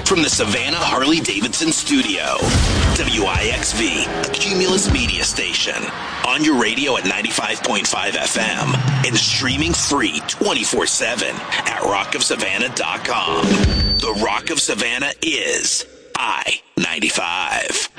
Direct from the Savannah Harley-Davidson studio. WIXV, a Cumulus media station. On your radio at 95.5 FM and streaming free 24/7 at rockofsavannah.com. The Rock of Savannah is I-95.